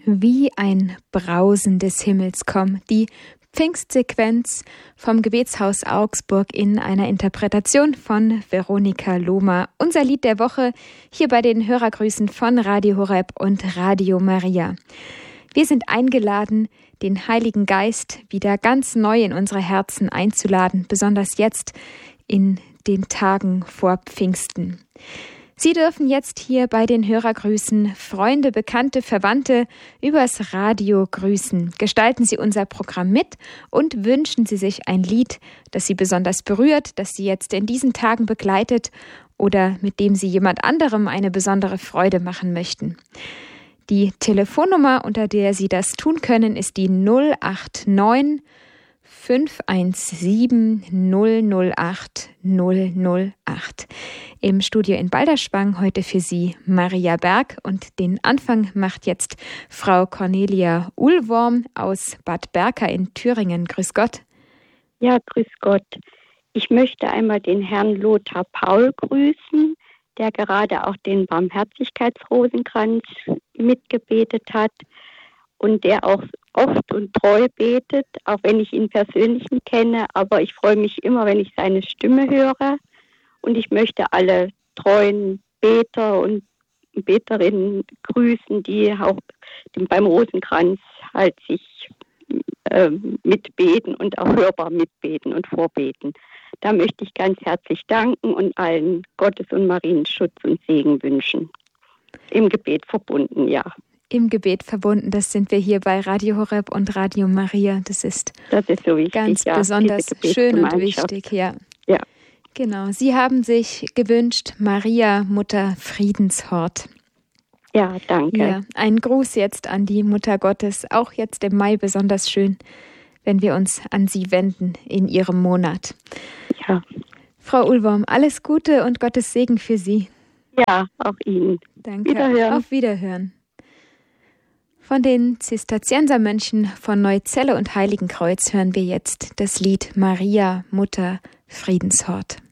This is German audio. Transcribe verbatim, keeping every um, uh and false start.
Wie ein Brausen des Himmels komm, die Pfingstsequenz vom Gebetshaus Augsburg in einer Interpretation von Veronika Lohmer. Unser Lied der Woche hier bei den Hörergrüßen von Radio Horeb und Radio Maria. Wir sind eingeladen, den Heiligen Geist wieder ganz neu in unsere Herzen einzuladen, besonders jetzt in den Tagen vor Pfingsten. Sie dürfen jetzt hier bei den Hörergrüßen Freunde, Bekannte, Verwandte übers Radio grüßen. Gestalten Sie unser Programm mit und wünschen Sie sich ein Lied, das Sie besonders berührt, das Sie jetzt in diesen Tagen begleitet oder mit dem Sie jemand anderem eine besondere Freude machen möchten. Die Telefonnummer, unter der Sie das tun können, ist die null acht neun fünf eins sieben null null acht null null acht. Im Studio in Balderschwang heute für Sie Maria Berg und den Anfang macht jetzt Frau Cornelia Uhlworm aus Bad Berka in Thüringen. Grüß Gott. Ja, grüß Gott. Ich möchte einmal den Herrn Lothar Paul grüßen, der gerade auch den Barmherzigkeitsrosenkranz mitgebetet hat und der auch oft und treu betet, auch wenn ich ihn persönlich nicht kenne, aber ich freue mich immer, wenn ich seine Stimme höre und ich möchte alle treuen Beter und Beterinnen grüßen, die auch beim Rosenkranz halt sich äh, mitbeten und auch hörbar mitbeten und vorbeten. Da möchte ich ganz herzlich danken und allen Gottes und Marienschutz und Segen wünschen. Im Gebet verbunden, ja. Im Gebet verbunden, das sind wir hier bei Radio Horeb und Radio Maria. Das ist, das ist so wichtig, ganz ja, besonders schön und wichtig. Ja. ja. Genau. Sie haben sich gewünscht, Maria, Mutter Friedenshort. Ja, danke. Ja, ein Gruß jetzt an die Mutter Gottes, auch jetzt im Mai besonders schön, wenn wir uns an sie wenden in ihrem Monat. Ja. Frau Uhlworm, alles Gute und Gottes Segen für Sie. Ja, auch Ihnen. Danke. Wiederhören. Auf Wiederhören. Von den Zisterziensermönchen von Neuzelle und Heiligenkreuz hören wir jetzt das Lied Maria, Mutter Friedenshort.